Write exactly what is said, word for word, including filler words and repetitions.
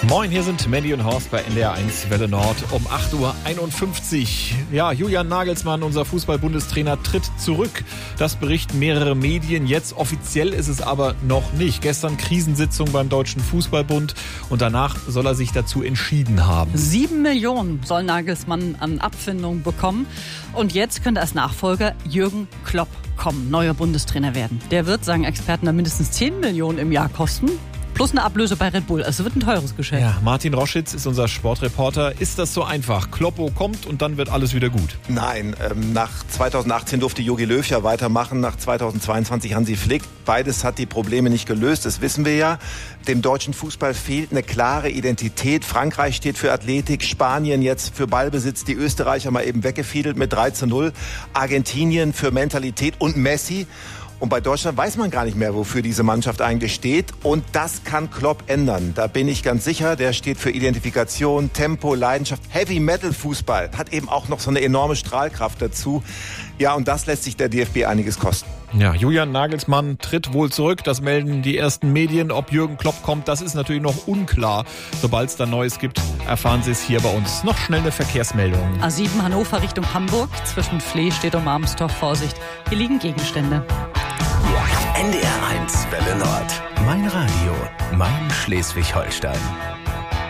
Moin, hier sind Mandy und Horst bei N D R eins Welle Nord um acht Uhr einundfünfzig. Ja, Julian Nagelsmann, unser Fußball-Bundestrainer, tritt zurück. Das berichten mehrere Medien. Jetzt offiziell ist es aber noch nicht. Gestern Krisensitzung beim Deutschen Fußballbund und danach soll er sich dazu entschieden haben. Sieben Millionen soll Nagelsmann an Abfindung bekommen. Und jetzt könnte als Nachfolger Jürgen Klopp kommen, neuer Bundestrainer werden. Der wird, sagen Experten, mindestens zehn Millionen im Jahr kosten. Plus eine Ablöse bei Red Bull. Also wird ein teures Geschäft. Ja, Martin Roschitz ist unser Sportreporter. Ist das so einfach? Kloppo kommt und dann wird alles wieder gut? Nein, ähm, nach zweitausendachtzehn durfte Jogi Löw ja weitermachen, nach zweitausendzweiundzwanzig Hansi Flick. Beides hat die Probleme nicht gelöst, das wissen wir ja. Dem deutschen Fußball fehlt eine klare Identität. Frankreich steht für Athletik, Spanien jetzt für Ballbesitz, die Österreicher mal eben weggefiedelt mit drei zu null. Argentinien für Mentalität und Messi. Und bei Deutschland weiß man gar nicht mehr, wofür diese Mannschaft eigentlich steht. Und das kann Klopp ändern. Da bin ich ganz sicher. Der steht für Identifikation, Tempo, Leidenschaft. Heavy-Metal-Fußball hat eben auch noch so eine enorme Strahlkraft dazu. Ja, und das lässt sich der D F B einiges kosten. Ja, Julian Nagelsmann tritt wohl zurück. Das melden die ersten Medien. Ob Jürgen Klopp kommt, das ist natürlich noch unklar. Sobald es da Neues gibt, erfahren Sie es hier bei uns. Noch schnell eine Verkehrsmeldung. A sieben Hannover Richtung Hamburg. Zwischen Flehstedt und Marmstorf. Vorsicht, hier liegen Gegenstände. N D R eins Welle Nord. Mein Radio, mein Schleswig-Holstein.